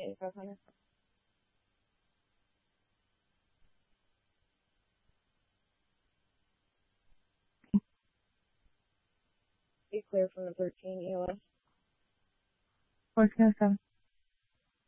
8500. Be clear from the 13 EOS. 1407.